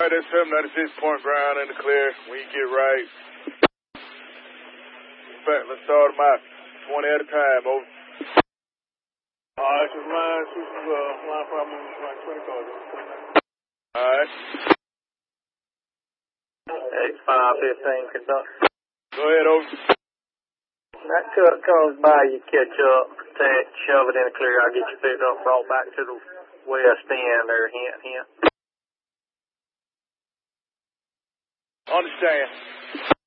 All right, that's 796 Point Ground in the clear. When you get right. In fact, let's start them out. 20 at a time, over. Alright, this is line 5 minutes, line 20 cars. Alright. X515 conduct. Go ahead, over. That truck comes by, you catch up, protect, shove it in the clear. I'll get you picked up, brought back to the west end there, hint. Understand.